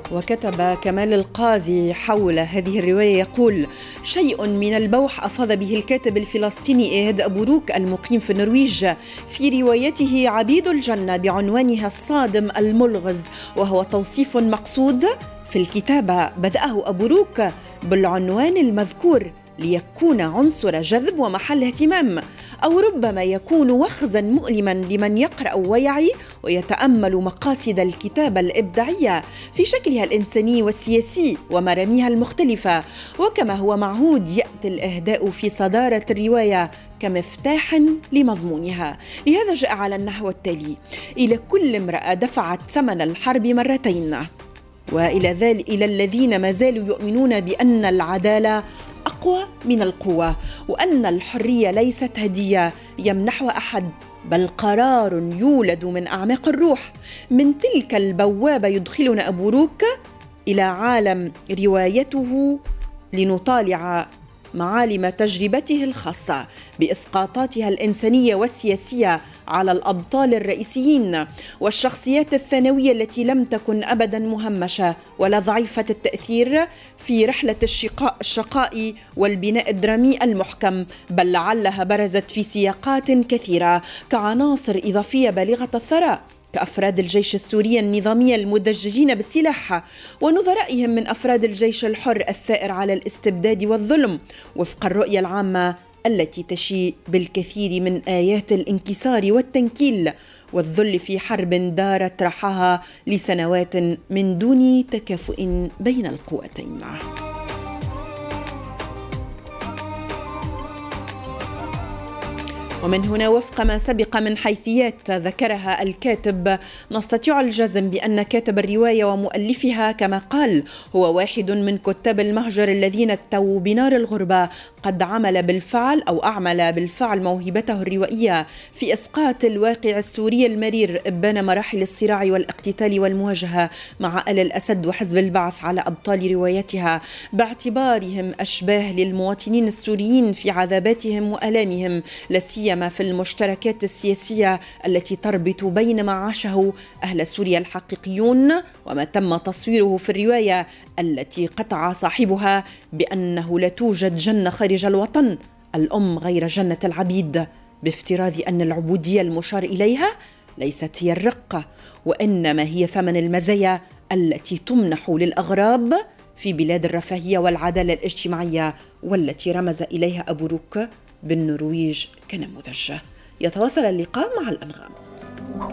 وكتب كمال القاضي حول هذه الرواية يقول: شيء من البوح أفاض به الكاتب الفلسطيني إيهاد أبو روك المقيم في النرويج في روايته عبيد الجنة بعنوانها الصادم الملغز، وهو توصيف مقصود في الكتابة بدأه أبو روك بالعنوان المذكور ليكون عنصر جذب ومحل اهتمام، أو ربما يكون وخزا مؤلما لمن يقرأ ويعي ويتأمل مقاصد الكتابة الإبداعية في شكلها الإنساني والسياسي ومراميها المختلفة. وكما هو معهود يأتي الإهداء في صدارة الرواية كمفتاح لمضمونها. لهذا جاء على النحو التالي: إلى كل امرأة دفعت ثمن الحرب مرتين، إلى الذين ما زالوا يؤمنون بأن العدالة أقوى من القوة، وأن الحرية ليست هدية يمنحها أحد، بل قرار يولد من أعماق الروح. من تلك البوابة يدخلنا أبو روك إلى عالم روايته لنطالع معالم تجربته الخاصة بإسقاطاتها الإنسانية والسياسية على الأبطال الرئيسيين والشخصيات الثانوية التي لم تكن أبدا مهمشة ولا ضعيفة التأثير في رحلة الشقاء والبناء الدرامي المحكم، بل لعلها برزت في سياقات كثيرة كعناصر إضافية بالغة الثراء، كأفراد الجيش السوري النظامي المدججين بالسلاح ونظرائهم من أفراد الجيش الحر الثائر على الاستبداد والظلم، وفق الرؤية العامة التي تشيء بالكثير من آيات الانكسار والتنكيل والذل في حرب دارت رحاها لسنوات من دون تكافؤ بين القوتين. ومن هنا وفق ما سبق من حيثيات ذكرها الكاتب نستطيع الجزم بأن كاتب الرواية ومؤلفها كما قال هو واحد من كتاب المهجر الذين اكتووا بنار الغربة، قد أعمل بالفعل موهبته الروائية في إسقاط الواقع السوري المرير إبان مراحل الصراع والاقتتال والمواجهة مع آل الأسد وحزب البعث على أبطال روايتها، باعتبارهم أشباه للمواطنين السوريين في عذاباتهم وآلامهم، لا سيما في المشتركات السياسية التي تربط بين ما عاشه أهل سوريا الحقيقيون وما تم تصويره في الرواية التي قطع صاحبها بأنه لا توجد جنة خارج الوطن، الأم غير جنة العبيد، بافتراض أن العبودية المشار إليها ليست هي الرقة، وإنما هي ثمن المزايا التي تمنح للأغراب في بلاد الرفاهية والعدالة الاجتماعية، والتي رمز إليها أبو روك بالنرويج كنموذج. يتواصل اللقاء مع الأنغام.